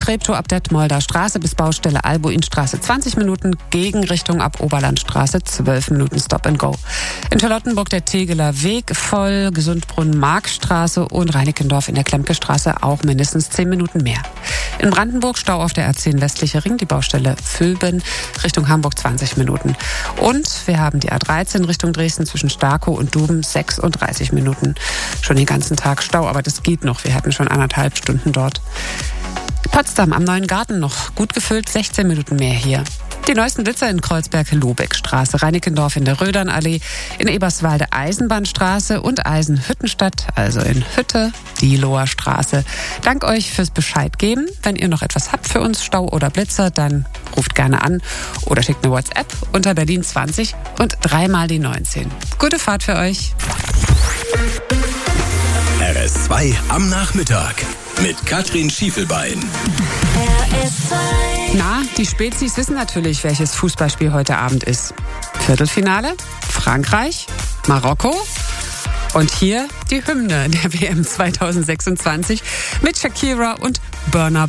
Treptow ab Detmolder Straße bis Baustelle Albuinstraße 20 Minuten, Gegenrichtung ab Oberlandstraße 12 Minuten Stop and Go. In Charlottenburg der Tegeler Weg voll, Gesundbrunnen Markstraße und Reinickendorf in der Klemkestraße auch mindestens 10 Minuten mehr. In Brandenburg Stau auf der A10 westliche Ring, die Baustelle Vülben Richtung Hamburg 20 Minuten. Und wir haben die A13 Richtung Dresden zwischen Starkow und Duben 36 Minuten. Schon den ganzen Tag Stau, aber das geht noch. Wir hatten schon 1,5 Stunden dort. Potsdam am Neuen Garten noch gut gefüllt, 16 Minuten mehr hier. Die neuesten Blitzer in Kreuzberg-Lobeckstraße, Reinickendorf in der Rödernallee, in Eberswalde Eisenbahnstraße und Eisenhüttenstadt, also in Hütte, die Loher Straße. Dank euch fürs Bescheid geben. Wenn ihr noch etwas habt für uns, Stau oder Blitzer, dann ruft gerne an oder schickt eine WhatsApp unter Berlin 20 und 3 mal die 19. Gute Fahrt für euch. RS2 am Nachmittag mit Katrin Schiefelbein. Na, die Spezies wissen natürlich, welches Fußballspiel heute Abend ist. Viertelfinale, Frankreich, Marokko und hier die Hymne der WM 2026 mit Shakira und Burna